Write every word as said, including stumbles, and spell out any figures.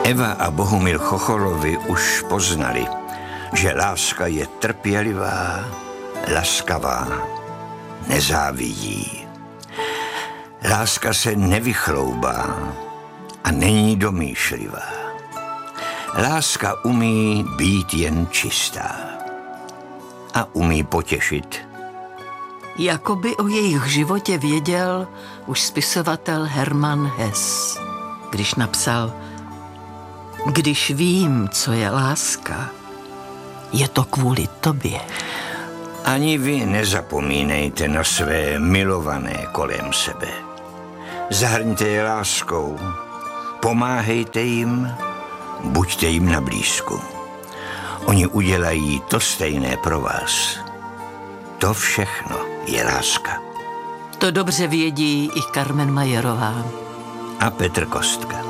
Eva a Bohumil Chocholovi už poznali, že láska je trpělivá, laskavá, nezávidí. Láska se nevychloubá a není domýšlivá. Láska umí být jen čistá a umí potěšit. Jakoby o jejich životě věděl už spisovatel Hermann Hesse, když napsal: Když vím, co je láska, je to kvůli tobě. Ani vy nezapomínejte na své milované kolem sebe. Zahrňte je láskou, pomáhejte jim, buďte jim na blízku. Oni udělají to stejné pro vás. To všechno je láska. To dobře vědí i Carmen Majerová A Petr Kostka.